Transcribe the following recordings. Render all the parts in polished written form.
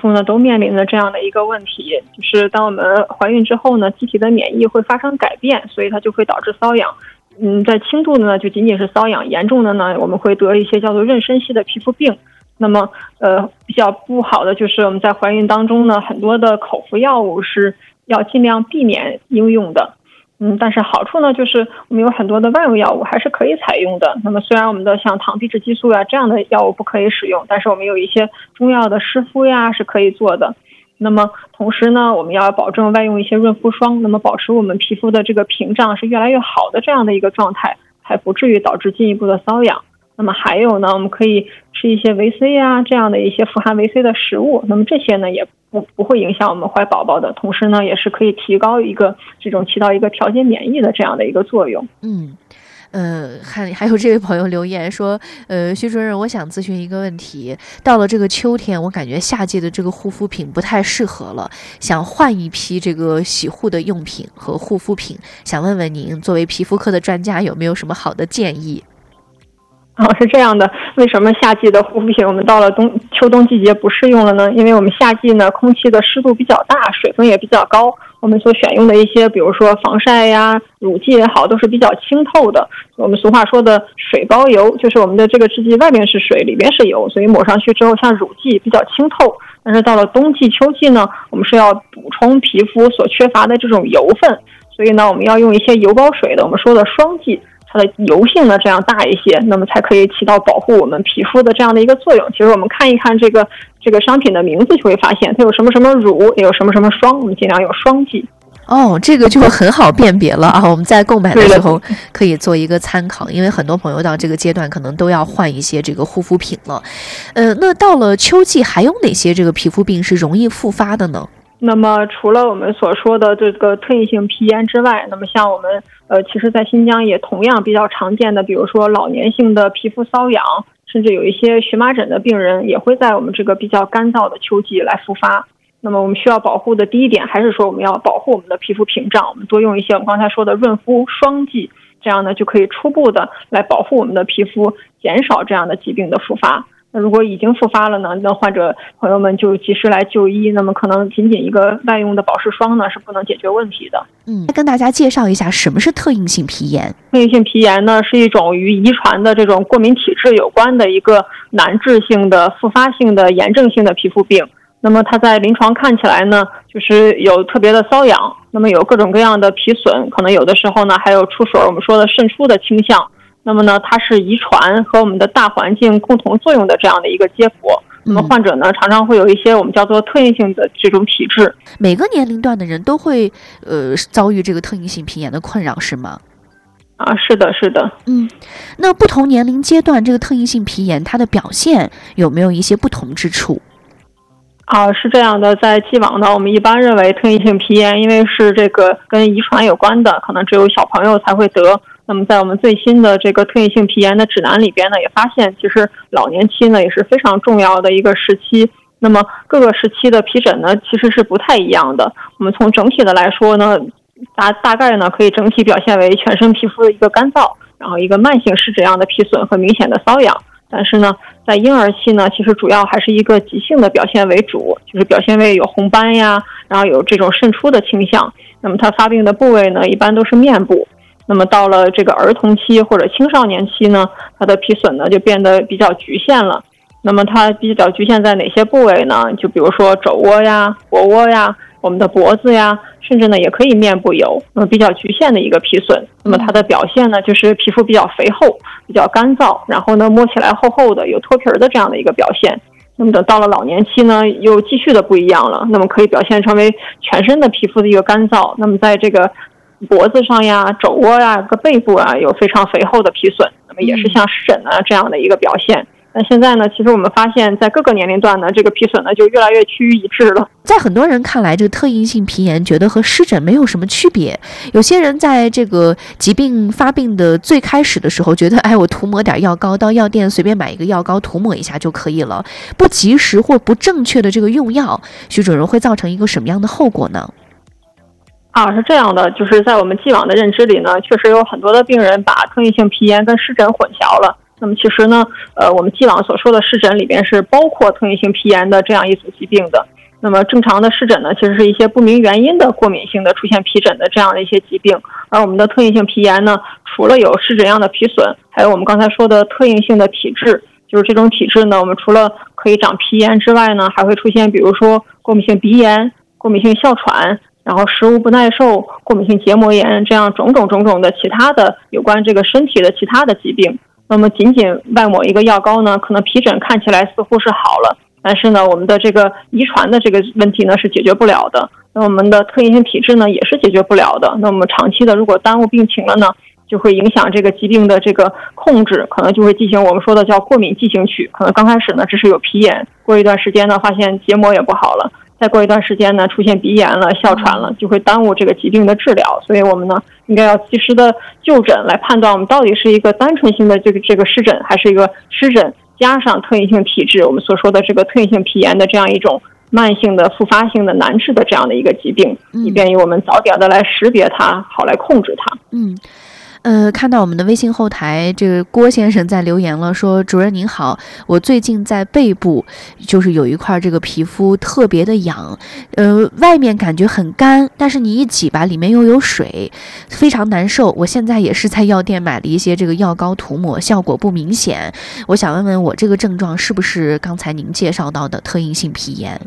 妇呢都面临着这样的一个问题，就是当我们怀孕之后呢，机体的免疫会发生改变，所以它就会导致瘙痒。在轻度的呢就仅仅是瘙痒，严重的呢我们会得一些叫做妊娠系的皮肤病。那么比较不好的就是我们在怀孕当中呢，很多的口服药物是要尽量避免应用的。但是好处呢，就是我们有很多的外用药物还是可以采用的。那么虽然我们的像糖皮质激素呀这样的药物不可以使用，但是我们有一些中药的湿敷呀是可以做的。那么同时呢，我们要保证外用一些润肤霜，那么保持我们皮肤的这个屏障是越来越好的这样的一个状态，还不至于导致进一步的瘙痒。那么还有呢，我们可以吃一些维 C 啊这样的一些富含维 C 的食物，那么这些呢也不会影响我们怀宝宝的，同时呢也是可以提高一个这种起到一个调节免疫的这样的一个作用。 还有这位朋友留言说，徐主任，我想咨询一个问题，到了这个秋天，我感觉夏季的这个护肤品不太适合了，想换一批这个洗护的用品和护肤品，想问问您作为皮肤科的专家有没有什么好的建议？ 是这样的，为什么夏季的护肤品我们到了秋冬季节不适用了呢？因为我们夏季呢空气的湿度比较大，水分也比较高，我们所选用的一些比如说防晒呀、乳剂也好，都是比较清透的。我们俗话说的水包油，就是我们的这个制剂外面是水，里面是油，所以抹上去之后像乳剂比较清透。但是到了冬季秋季呢，我们是要补充皮肤所缺乏的这种油分，所以呢我们要用一些油包水的，我们说的霜剂，它的油性呢这样大一些，那么才可以起到保护我们皮肤的这样的一个作用。其实我们看一看这个商品的名字就会发现它有什么什么乳，也有什么什么霜，我们尽量用霜剂。 这个就很好辨别了啊！我们在购买的时候可以做一个参考，因为很多朋友到这个阶段可能都要换一些这个护肤品了。那到了秋季还有哪些这个皮肤病是容易复发的呢？ 那么除了我们所说的这个特异性皮炎之外，那么像我们其实在新疆也同样比较常见的，比如说老年性的皮肤瘙痒，甚至有一些荨麻疹的病人也会在我们这个比较干燥的秋季来复发。那么我们需要保护的第一点还是说我们要保护我们的皮肤屏障，我们多用一些我们刚才说的润肤霜剂，这样呢就可以初步的来保护我们的皮肤，减少这样的疾病的复发。那如果已经复发了呢，那患者朋友们就及时来就医，那么可能仅仅一个外用的保湿霜呢是不能解决问题的。 跟大家介绍一下什么是特应性皮炎。 特应性皮炎呢是一种与遗传的这种过敏体质有关的一个难治性的复发性的炎症性的皮肤病。那么它在临床看起来呢就是有特别的瘙痒，那么有各种各样的皮损，可能有的时候呢还有出水，我们说的渗出的倾向。那么呢它是遗传和我们的大环境共同作用的这样的一个结果。那么患者呢常常会有一些我们叫做特应性的这种体质。 每个年龄段的人都会遭遇这个特应性皮炎的困扰是吗？ 是的是的。 那不同年龄阶段这个特应性皮炎它的表现有没有一些不同之处？ 是这样的，在既往呢我们一般认为特应性皮炎因为是这个跟遗传有关的，可能只有小朋友才会得。那么在我们最新的这个特应性皮炎的指南里边呢，也发现其实老年期呢也是非常重要的一个时期。那么各个时期的皮疹呢其实是不太一样的。我们从整体的来说呢，大概呢可以整体表现为全身皮肤的一个干燥，然后一个慢性湿疹样的皮损和明显的瘙痒。但是呢在婴儿期呢其实主要还是一个急性的表现为主，就是表现为有红斑呀，然后有这种渗出的倾向。那么它发病的部位呢一般都是面部。那么到了这个儿童期或者青少年期呢，它的皮损呢就变得比较局限了。那么它比较局限在哪些部位呢？就比如说肘窝呀、脖窝呀、我们的脖子呀，甚至呢也可以面部有，那么比较局限的一个皮损。那么它的表现呢就是皮肤比较肥厚，比较干燥，然后呢摸起来厚厚的，有脱皮的这样的一个表现。那么等到了老年期呢又继续的不一样了，那么可以表现成为全身的皮肤的一个干燥。那么在这个脖子上呀、肘窝呀、背部啊有非常肥厚的皮损，那么也是像湿疹啊这样的一个表现。但现在呢其实我们发现在各个年龄段呢这个皮损呢就越来越趋于一致了。 在很多人看来这个特应性皮炎觉得和湿疹没有什么区别，有些人在这个疾病发病的最开始的时候觉得我涂抹点药膏，到药店随便买一个药膏涂抹一下就可以了，不及时或不正确的这个用药，徐主任会造成一个什么样的后果呢？ 是这样的，就是在我们既往的认知里呢确实有很多的病人把特应性皮炎跟湿疹混淆了。那么其实呢我们既往所说的湿疹里边是包括特应性皮炎的这样一组疾病的。 那么正常的湿疹呢，其实是一些不明原因的过敏性的出现皮疹的这样的一些疾病。而我们的特异性皮炎呢，除了有湿疹样的皮损，还有我们刚才说的特应性的体质。就是这种体质呢，我们除了可以长皮炎之外呢，还会出现比如说过敏性鼻炎、过敏性哮喘，然后食物不耐受、过敏性结膜炎，这样种种的其他的有关这个身体的其他的疾病。那么仅仅外抹一个药膏呢，可能皮疹看起来似乎是好了，但是呢，我们的这个遗传的这个问题呢是解决不了的。那我们的特异性体质呢也是解决不了的。那我们长期的如果耽误病情了呢，就会影响这个疾病的这个控制，可能就会进行我们说的叫过敏进行曲。可能刚开始呢只是有皮炎，过一段时间呢发现结膜也不好了，再过一段时间呢出现鼻炎了、哮喘了，就会耽误这个疾病的治疗。所以我们呢应该要及时的就诊，来判断我们到底是一个单纯性的这个湿疹，还是一个湿疹加上特异性体质，我们所说的这个特异性皮炎的这样一种慢性的复发性的难治的这样的一个疾病，以便于我们早点的来识别它，好来控制它。 看到我们的微信后台，这个郭先生在留言了，说主任您好，我最近在背部就是有一块这个皮肤特别的痒，外面感觉很干，但是你一挤吧，里面又有水，非常难受。我现在也是在药店买了一些这个药膏涂抹，效果不明显。我想问问我这个症状是不是刚才您介绍到的特应性皮炎？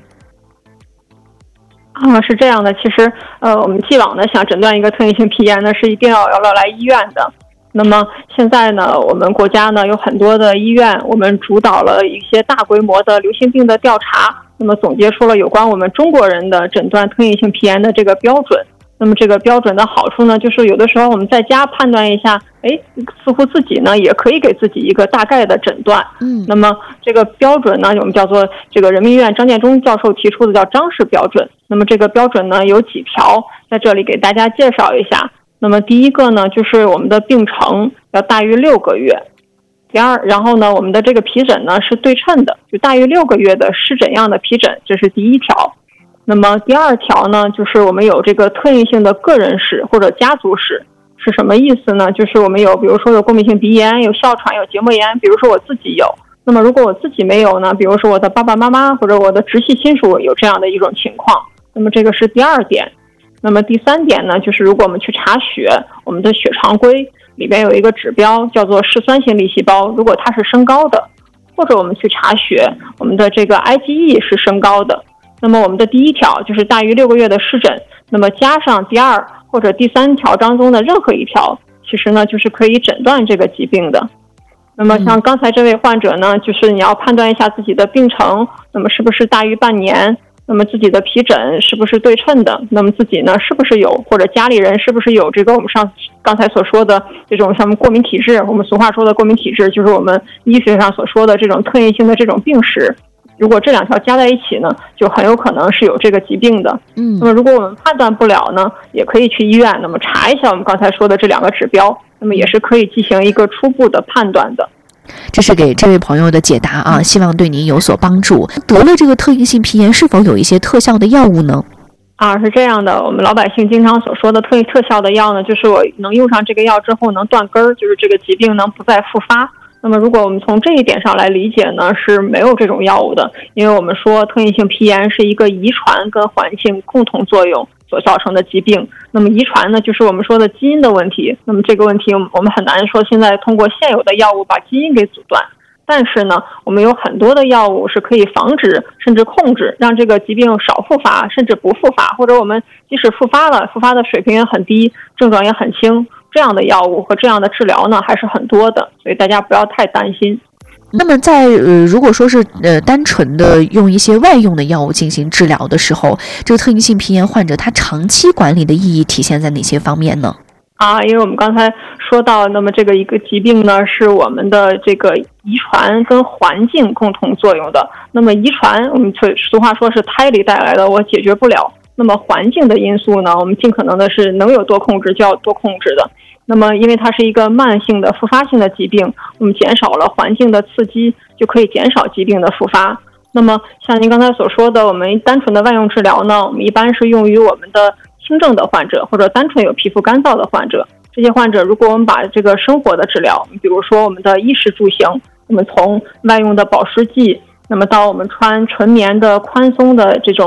是这样的，其实我们既往的想诊断一个特异性皮炎呢，是一定要来医院的。那么现在呢，我们国家呢有很多的医院，我们主导了一些大规模的流行病的调查，那么总结出了有关我们中国人的诊断特异性皮炎的这个标准。那么这个标准的好处呢，就是有的时候我们在家判断一下，似乎自己呢也可以给自己一个大概的诊断。那么这个标准呢，我们叫做这个人民医院张建中教授提出的叫张氏标准。那么这个标准呢有几条，在这里给大家介绍一下。那么第一个呢，就是我们的病程要大于6个月。然后呢，我们的这个皮疹呢是对称的，就大于6个月的湿疹样的皮疹，这是第一条。那么第二条呢，就是我们有这个特异性的个人史或者家族史。是什么意思呢？就是我们有比如说有过敏性鼻炎、有哮喘、有结膜炎，比如说我自己有。那么如果我自己没有呢，比如说我的爸爸妈妈或者我的直系亲属有这样的一种情况，那么这个是第二点。那么第三点呢，就是如果我们去查血，我们的血常规里边有一个指标叫做嗜酸性粒细胞，如果它是升高的，或者我们去查血，我们的这个 IgE 是升高的，那么我们的第一条就是大于6个月的湿疹，那么加上第二或者第三条当中的任何一条，其实呢就是可以诊断这个疾病的。那么像刚才这位患者呢，就是你要判断一下自己的病程，那么是不是大于半年，那么自己的皮疹是不是对称的，那么自己呢是不是有，或者家里人是不是有这个我们刚才所说的这种像过敏体质，我们俗话说的过敏体质，就是我们医学上所说的这种特异性的这种病史。如果这两条加在一起呢，就很有可能是有这个疾病的。那么如果我们判断不了呢，也可以去医院，那么查一下我们刚才说的这两个指标，那么也是可以进行一个初步的判断的。 这是给这位朋友的解答啊，希望对您有所帮助。得了这个特异性皮炎，是否有一些特效的药物呢？ 是这样的，我们老百姓经常所说的特效的药呢，就是我能用上这个药之后能断根儿，就是这个疾病能不再复发。那么如果我们从这一点上来理解呢，是没有这种药物的，因为我们说特异性皮炎是一个遗传跟环境共同作用所造成的疾病。那么遗传呢，就是我们说的基因的问题，那么这个问题我们很难说现在通过现有的药物把基因给阻断，但是呢，我们有很多的药物是可以防止甚至控制，让这个疾病少复发甚至不复发，或者我们即使复发了，复发的水平也很低，症状也很轻，这样的药物和这样的治疗呢还是很多的，所以大家不要太担心。 那么在如果说是单纯的用一些外用的药物进行治疗的时候，这个特异性皮炎患者他长期管理的意义体现在哪些方面呢？ 因为我们刚才说到，那么这个一个疾病呢是我们的这个遗传跟环境共同作用的。那么遗传我们俗话说是胎里带来的，我解决不了。那么环境的因素呢，我们尽可能的是能有多控制就要多控制的。那么因为它是一个慢性的复发性的疾病，我们减少了环境的刺激，就可以减少疾病的复发。那么像您刚才所说的，我们单纯的外用治疗呢，我们一般是用于我们的轻症的患者，或者单纯有皮肤干燥的患者。这些患者如果我们把这个生活的治疗，比如说我们的衣食住行，我们从外用的保湿剂，那么到我们穿纯棉的宽松的这种